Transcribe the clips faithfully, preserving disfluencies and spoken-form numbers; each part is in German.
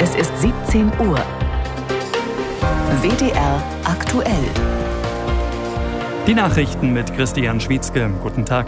Es ist siebzehn Uhr. W D R aktuell. Die Nachrichten mit Christian Schwietzke. Guten Tag.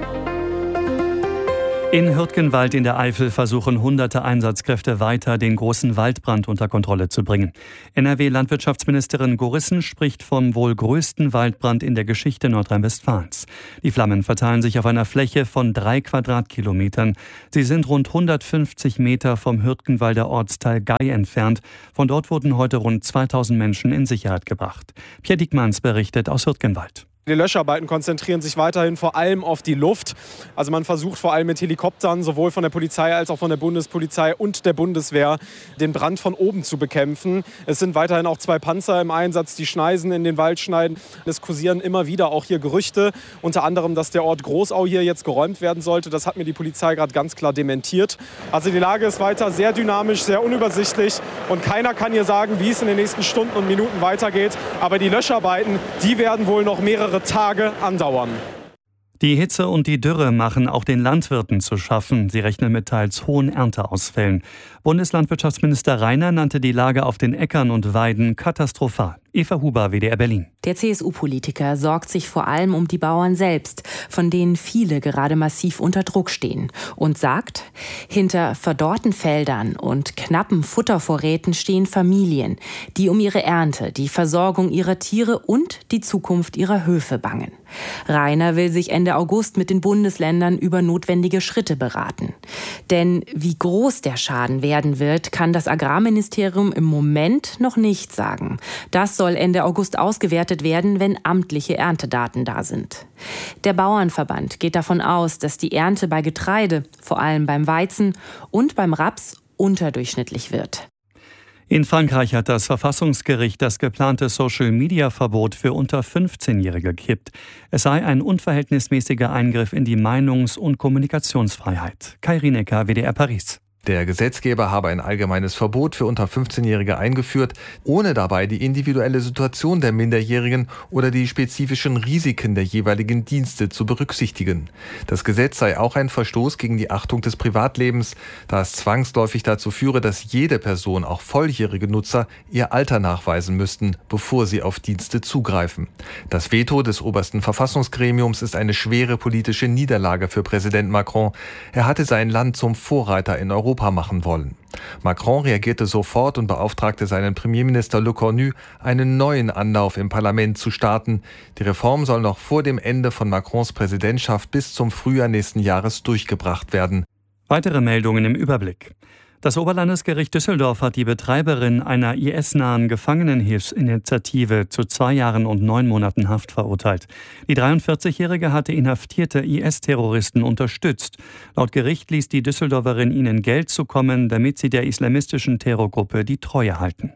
In Hürtgenwald in der Eifel versuchen hunderte Einsatzkräfte weiter, den großen Waldbrand unter Kontrolle zu bringen. N R W-Landwirtschaftsministerin Gorissen spricht vom wohl größten Waldbrand in der Geschichte Nordrhein-Westfalens. Die Flammen verteilen sich auf einer Fläche von drei Quadratkilometern. Sie sind rund hundertfünfzig Meter vom Hürtgenwalder Ortsteil Gey entfernt. Von dort wurden heute rund zweitausend Menschen in Sicherheit gebracht. Pierre Diekmanns berichtet aus Hürtgenwald. Die Löscharbeiten konzentrieren sich weiterhin vor allem auf die Luft. Also man versucht vor allem mit Helikoptern, sowohl von der Polizei als auch von der Bundespolizei und der Bundeswehr, den Brand von oben zu bekämpfen. Es sind weiterhin auch zwei Panzer im Einsatz, die Schneisen in den Wald schneiden. Es kursieren immer wieder auch hier Gerüchte, unter anderem, dass der Ort Großau hier jetzt geräumt werden sollte. Das hat mir die Polizei gerade ganz klar dementiert. Also die Lage ist weiter sehr dynamisch, sehr unübersichtlich und keiner kann hier sagen, wie es in den nächsten Stunden und Minuten weitergeht. Aber die Löscharbeiten, die werden wohl noch mehrere Tage andauern. Die Hitze und die Dürre machen auch den Landwirten zu schaffen. Sie rechnen mit teils hohen Ernteausfällen. Bundeslandwirtschaftsminister Reiner nannte die Lage auf den Äckern und Weiden katastrophal. Eva Huber, W D R Berlin. Der C S U-Politiker sorgt sich vor allem um die Bauern selbst, von denen viele gerade massiv unter Druck stehen. Und sagt, hinter verdorrten Feldern und knappen Futtervorräten stehen Familien, die um ihre Ernte, die Versorgung ihrer Tiere und die Zukunft ihrer Höfe bangen. Reiner will sich Ende August mit den Bundesländern über notwendige Schritte beraten. Denn wie groß der Schaden werden wird, kann das Agrarministerium im Moment noch nicht sagen. Das soll Ende August ausgewertet werden, wenn amtliche Erntedaten da sind. Der Bauernverband geht davon aus, dass die Ernte bei Getreide, vor allem beim Weizen und beim Raps, unterdurchschnittlich wird. In Frankreich hat das Verfassungsgericht das geplante Social-Media-Verbot für unter fünfzehnjährige gekippt. Es sei ein unverhältnismäßiger Eingriff in die Meinungs- und Kommunikationsfreiheit. Kai Rinecker, W D R Paris. Der Gesetzgeber habe ein allgemeines Verbot für unter fünfzehnjährige eingeführt, ohne dabei die individuelle Situation der Minderjährigen oder die spezifischen Risiken der jeweiligen Dienste zu berücksichtigen. Das Gesetz sei auch ein Verstoß gegen die Achtung des Privatlebens, da es zwangsläufig dazu führe, dass jede Person, auch volljährige Nutzer, ihr Alter nachweisen müssten, bevor sie auf Dienste zugreifen. Das Veto des obersten Verfassungsgremiums ist eine schwere politische Niederlage für Präsident Macron. Er hatte sein Land zum Vorreiter in Europa machen wollen. Macron reagierte sofort und beauftragte seinen Premierminister Le Cornu, einen neuen Anlauf im Parlament zu starten. Die Reform soll noch vor dem Ende von Macrons Präsidentschaft bis zum Frühjahr nächsten Jahres durchgebracht werden. Weitere Meldungen im Überblick. Das Oberlandesgericht Düsseldorf hat die Betreiberin einer I S-nahen Gefangenenhilfsinitiative zu zwei Jahren und neun Monaten Haft verurteilt. Die dreiundvierzigjährige hatte inhaftierte I S-Terroristen unterstützt. Laut Gericht ließ die Düsseldorferin ihnen Geld zukommen, damit sie der islamistischen Terrorgruppe die Treue halten.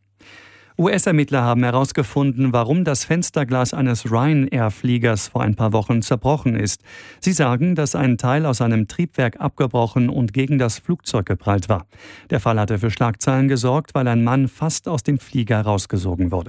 U S-Ermittler haben herausgefunden, warum das Fensterglas eines Ryanair-Fliegers vor ein paar Wochen zerbrochen ist. Sie sagen, dass ein Teil aus seinem Triebwerk abgebrochen und gegen das Flugzeug geprallt war. Der Fall hatte für Schlagzeilen gesorgt, weil ein Mann fast aus dem Flieger rausgesogen wurde.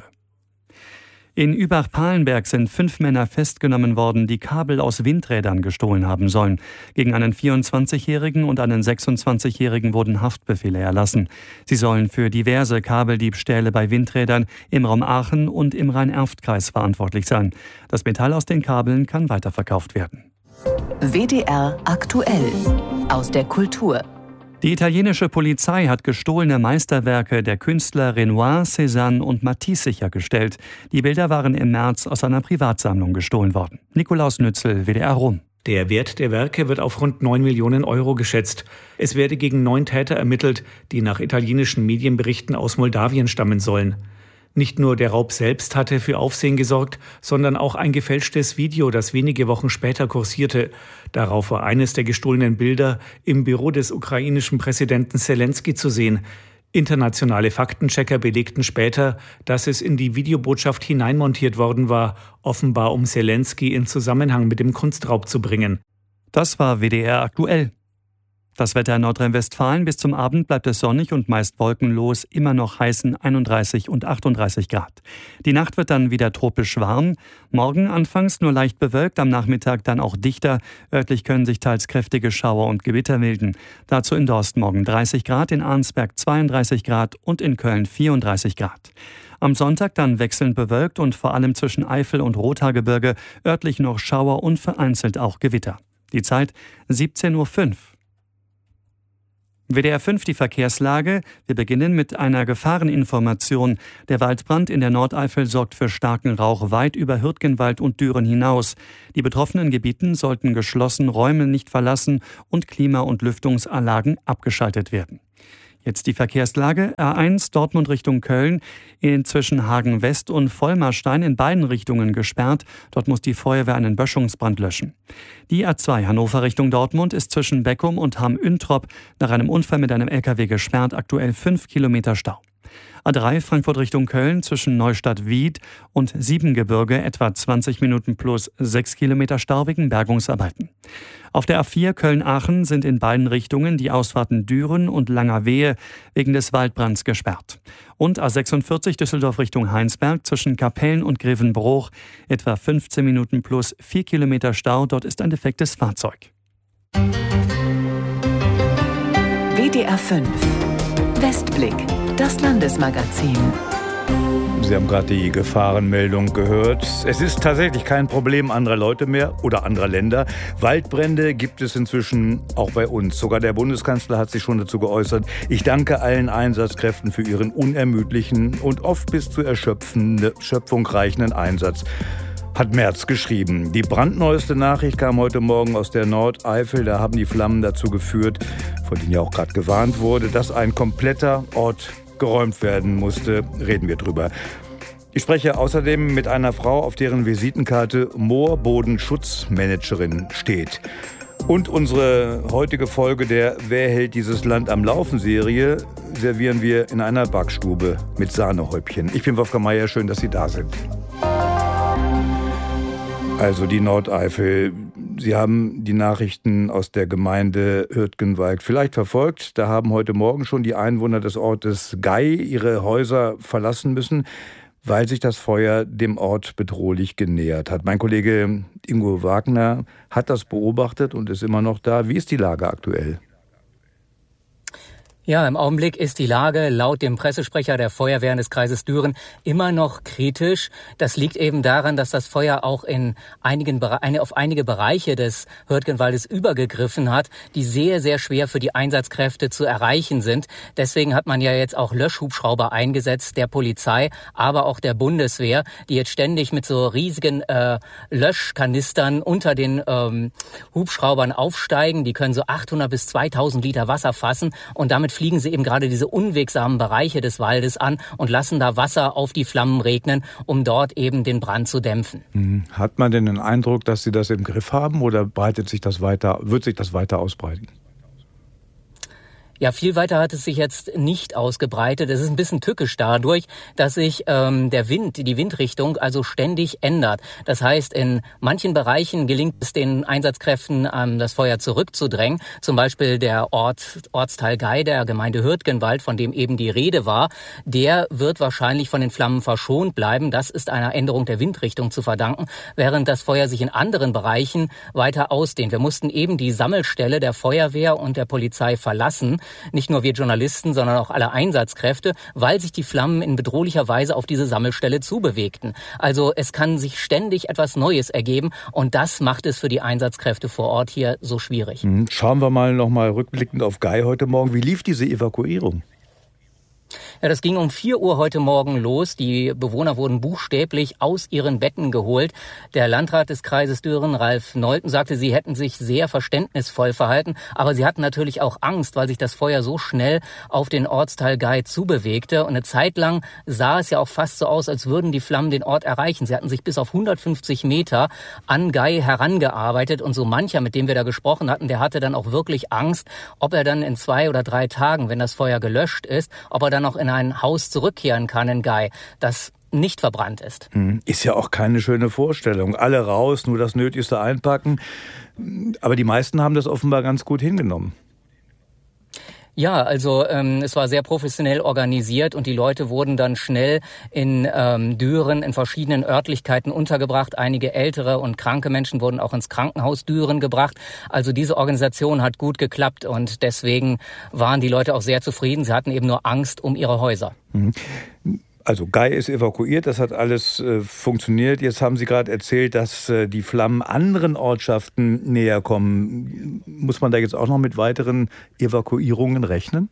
In Übach-Palenberg sind fünf Männer festgenommen worden, die Kabel aus Windrädern gestohlen haben sollen. Gegen einen vierundzwanzigjährigen und einen sechsundzwanzigjährigen wurden Haftbefehle erlassen. Sie sollen für diverse Kabeldiebstähle bei Windrädern im Raum Aachen und im Rhein-Erft-Kreis verantwortlich sein. Das Metall aus den Kabeln kann weiterverkauft werden. W D R aktuell aus der Kultur. Die italienische Polizei hat gestohlene Meisterwerke der Künstler Renoir, Cézanne und Matisse sichergestellt. Die Bilder waren im März aus einer Privatsammlung gestohlen worden. Nikolaus Nützel, W D R Rom. Der Wert der Werke wird auf rund neun Millionen Euro geschätzt. Es werde gegen neun Täter ermittelt, die nach italienischen Medienberichten aus Moldawien stammen sollen. Nicht nur der Raub selbst hatte für Aufsehen gesorgt, sondern auch ein gefälschtes Video, das wenige Wochen später kursierte. Darauf war eines der gestohlenen Bilder im Büro des ukrainischen Präsidenten Selenskyj zu sehen. Internationale Faktenchecker belegten später, dass es in die Videobotschaft hineinmontiert worden war, offenbar um Selenskyj in Zusammenhang mit dem Kunstraub zu bringen. Das war W D R aktuell. Das Wetter in Nordrhein-Westfalen: bis zum Abend bleibt es sonnig und meist wolkenlos, immer noch heißen einunddreißig und achtunddreißig Grad. Die Nacht wird dann wieder tropisch warm. Morgen anfangs nur leicht bewölkt, am Nachmittag dann auch dichter. Örtlich können sich teils kräftige Schauer und Gewitter bilden. Dazu in Dorst morgen dreißig Grad, in Arnsberg zweiunddreißig Grad und in Köln vierunddreißig Grad. Am Sonntag dann wechselnd bewölkt und vor allem zwischen Eifel und Rothaargebirge örtlich noch Schauer und vereinzelt auch Gewitter. Die Zeit siebzehn Uhr fünf. W D R fünf, die Verkehrslage. Wir beginnen mit einer Gefahreninformation. Der Waldbrand in der Nordeifel sorgt für starken Rauch weit über Hürtgenwald und Düren hinaus. Die betroffenen Gebieten sollten geschlossen Räume nicht verlassen und Klima- und Lüftungsanlagen abgeschaltet werden. Jetzt die Verkehrslage. A eins Dortmund Richtung Köln, inzwischen Hagen West und Vollmarstein in beiden Richtungen gesperrt. Dort muss die Feuerwehr einen Böschungsbrand löschen. Die A zwei Hannover Richtung Dortmund ist zwischen Beckum und Hamm-Üntrop nach einem Unfall mit einem L K W gesperrt, aktuell fünf Kilometer Stau. A drei Frankfurt Richtung Köln zwischen Neustadt-Wied und Siebengebirge etwa zwanzig Minuten plus sechs Kilometer Stau wegen Bergungsarbeiten. Auf der A vier Köln-Aachen sind in beiden Richtungen die Ausfahrten Düren und Langerwehe wegen des Waldbrands gesperrt. Und A sechsundvierzig Düsseldorf Richtung Heinsberg zwischen Kapellen und Grevenbroich etwa fünfzehn Minuten plus vier Kilometer Stau. Dort ist ein defektes Fahrzeug. W D R fünf Westblick, das Landesmagazin. Sie haben gerade die Gefahrenmeldung gehört. Es ist tatsächlich kein Problem anderer Leute mehr oder anderer Länder. Waldbrände gibt es inzwischen auch bei uns. Sogar der Bundeskanzler hat sich schon dazu geäußert. Ich danke allen Einsatzkräften für ihren unermüdlichen und oft bis zur Erschöpfung reichenden Einsatz, hat Merz geschrieben. Die brandneueste Nachricht kam heute Morgen aus der Nordeifel. Da haben die Flammen dazu geführt, von denen ja auch gerade gewarnt wurde, dass ein kompletter Ort geräumt werden musste. Reden wir drüber. Ich spreche außerdem mit einer Frau, auf deren Visitenkarte Moorbodenschutzmanagerin steht. Und unsere heutige Folge der Wer hält dieses Land am Laufen-Serie servieren wir in einer Backstube mit Sahnehäubchen. Ich bin Wolfgang Meier, schön, dass Sie da sind. Also die Nordeifel. Sie haben die Nachrichten aus der Gemeinde Hürtgenwald vielleicht verfolgt. Da haben heute Morgen schon die Einwohner des Ortes Gei ihre Häuser verlassen müssen, weil sich das Feuer dem Ort bedrohlich genähert hat. Mein Kollege Ingo Wagner hat das beobachtet und ist immer noch da. Wie ist die Lage aktuell? Ja, im Augenblick ist die Lage laut dem Pressesprecher der Feuerwehren des Kreises Düren immer noch kritisch. Das liegt eben daran, dass das Feuer auch in einigen, auf einige Bereiche des Hürtgenwaldes übergegriffen hat, die sehr, sehr schwer für die Einsatzkräfte zu erreichen sind. Deswegen hat man ja jetzt auch Löschhubschrauber eingesetzt, der Polizei, aber auch der Bundeswehr, die jetzt ständig mit so riesigen äh, Löschkanistern unter den ähm, Hubschraubern aufsteigen. Die können so achthundert bis zweitausend Liter Wasser fassen und damit fliegen sie eben gerade diese unwegsamen Bereiche des Waldes an und lassen da Wasser auf die Flammen regnen, um dort eben den Brand zu dämpfen. Hat man denn den Eindruck, dass Sie das im Griff haben oder breitet sich das weiter, wird sich das weiter ausbreiten? Ja, viel weiter hat es sich jetzt nicht ausgebreitet. Es ist ein bisschen tückisch dadurch, dass sich ähm, der Wind, die Windrichtung also ständig ändert. Das heißt, in manchen Bereichen gelingt es den Einsatzkräften, ähm, das Feuer zurückzudrängen. Zum Beispiel der Ort, Ortsteil Gei der Gemeinde Hürtgenwald, von dem eben die Rede war, der wird wahrscheinlich von den Flammen verschont bleiben. Das ist einer Änderung der Windrichtung zu verdanken, während das Feuer sich in anderen Bereichen weiter ausdehnt. Wir mussten eben die Sammelstelle der Feuerwehr und der Polizei verlassen. Nicht nur wir Journalisten, sondern auch alle Einsatzkräfte, weil sich die Flammen in bedrohlicher Weise auf diese Sammelstelle zubewegten. Also es kann sich ständig etwas Neues ergeben und das macht es für die Einsatzkräfte vor Ort hier so schwierig. Schauen wir mal noch mal rückblickend auf Gei heute Morgen. Wie lief diese Evakuierung? Ja, das ging um vier Uhr heute Morgen los. Die Bewohner wurden buchstäblich aus ihren Betten geholt. Der Landrat des Kreises Düren, Ralf Nolten, sagte, sie hätten sich sehr verständnisvoll verhalten. Aber sie hatten natürlich auch Angst, weil sich das Feuer so schnell auf den Ortsteil Gei zubewegte. Und eine Zeit lang sah es ja auch fast so aus, als würden die Flammen den Ort erreichen. Sie hatten sich bis auf hundertfünfzig Meter an Gei herangearbeitet. Und so mancher, mit dem wir da gesprochen hatten, der hatte dann auch wirklich Angst, ob er dann in zwei oder drei Tagen, wenn das Feuer gelöscht ist, ob er dann noch in ein Haus zurückkehren kann in Gei, das nicht verbrannt ist. Ist ja auch keine schöne Vorstellung. Alle raus, nur das Nötigste einpacken. Aber die meisten haben das offenbar ganz gut hingenommen. Ja, also ähm, es war sehr professionell organisiert und die Leute wurden dann schnell in ähm, Düren in verschiedenen Örtlichkeiten untergebracht. Einige ältere und kranke Menschen wurden auch ins Krankenhaus Düren gebracht. Also diese Organisation hat gut geklappt und deswegen waren die Leute auch sehr zufrieden. Sie hatten eben nur Angst um ihre Häuser. Mhm. Also Gay ist evakuiert, das hat alles äh, funktioniert. Jetzt haben Sie gerade erzählt, dass äh, die Flammen anderen Ortschaften näher kommen. Muss man da jetzt auch noch mit weiteren Evakuierungen rechnen?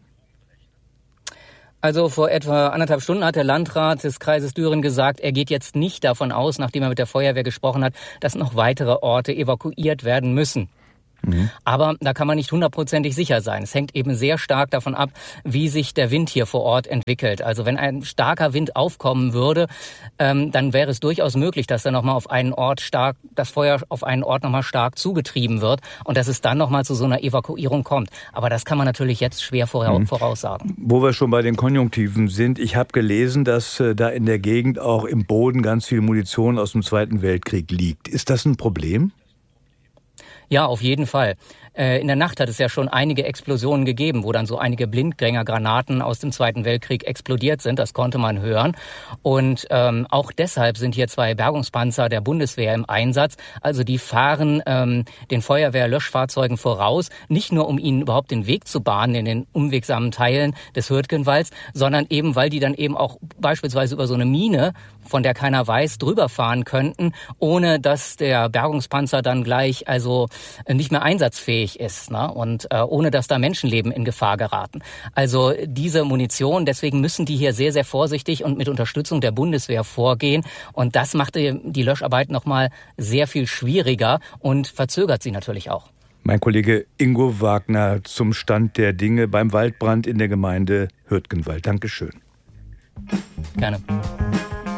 Also vor etwa anderthalb Stunden hat der Landrat des Kreises Düren gesagt, er geht jetzt nicht davon aus, nachdem er mit der Feuerwehr gesprochen hat, dass noch weitere Orte evakuiert werden müssen. Mhm. Aber da kann man nicht hundertprozentig sicher sein. Es hängt eben sehr stark davon ab, wie sich der Wind hier vor Ort entwickelt. Also wenn ein starker Wind aufkommen würde, ähm, dann wäre es durchaus möglich, dass dann nochmal auf einen Ort stark, das Feuer auf einen Ort nochmal stark zugetrieben wird und dass es dann nochmal zu so einer Evakuierung kommt. Aber das kann man natürlich jetzt schwer vorher mhm. voraussagen. Wo wir schon bei den Konjunktiven sind, ich habe gelesen, dass äh, da in der Gegend auch im Boden ganz viel Munition aus dem Zweiten Weltkrieg liegt. Ist das ein Problem? Ja, auf jeden Fall. In der Nacht hat es ja schon einige Explosionen gegeben, wo dann so einige Blindgängergranaten aus dem Zweiten Weltkrieg explodiert sind. Das konnte man hören. Und ähm, auch deshalb sind hier zwei Bergungspanzer der Bundeswehr im Einsatz. Also die fahren ähm, den Feuerwehr-Löschfahrzeugen voraus, nicht nur um ihnen überhaupt den Weg zu bahnen in den unwegsamen Teilen des Hürtgenwalds, sondern eben, weil die dann eben auch beispielsweise über so eine Mine, von der keiner weiß, drüber fahren könnten, ohne dass der Bergungspanzer dann gleich also nicht mehr einsatzfähig ist, ne? Und äh, ohne dass da Menschenleben in Gefahr geraten. Also diese Munition, deswegen müssen die hier sehr, sehr vorsichtig und mit Unterstützung der Bundeswehr vorgehen. Und das macht die, die Löscharbeit nochmal sehr viel schwieriger und verzögert sie natürlich auch. Mein Kollege Ingo Wagner zum Stand der Dinge beim Waldbrand in der Gemeinde Hürtgenwald. Dankeschön. Gerne.